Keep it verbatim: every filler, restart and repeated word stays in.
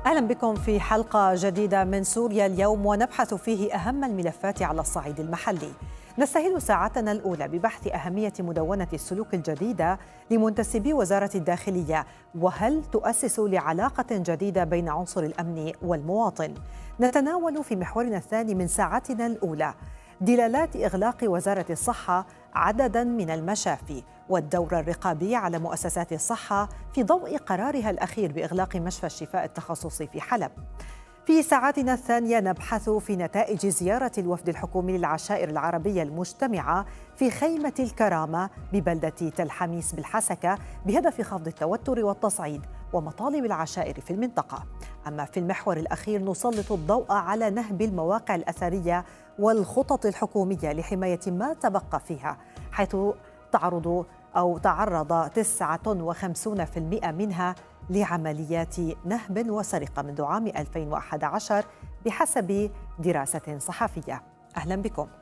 أهلا بكم في حلقة جديدة من سوريا اليوم، ونبحث فيه أهم الملفات على الصعيد المحلي. نستهل ساعتنا الأولى ببحث أهمية مدونة السلوك الجديدة لمنتسبي وزارة الداخلية، وهل تؤسس لعلاقة جديدة بين عنصر الأمن والمواطن. نتناول في محورنا الثاني من ساعتنا الأولى دلالات إغلاق وزارة الصحة عدداً من المشافي والدور الرقابي على مؤسسات الصحة في ضوء قرارها الأخير بإغلاق مشفى الشفاء التخصصي في حلب. في ساعتنا الثانية نبحث في نتائج زيارة الوفد الحكومي للعشائر العربية المجتمعة في خيمة الكرامة ببلدة تل حميس بالحسكة بهدف خفض التوتر والتصعيد ومطالب العشائر في المنطقة. أما في المحور الأخير نسلط الضوء على نهب المواقع الأثرية والخطط الحكومية لحماية ما تبقى فيها، حيث تعرض أو تعرض تسعة وخمسين بالمئة منها لعمليات نهب وسرقة منذ عام ألفين وأحد عشر بحسب دراسة صحفية. أهلا بكم.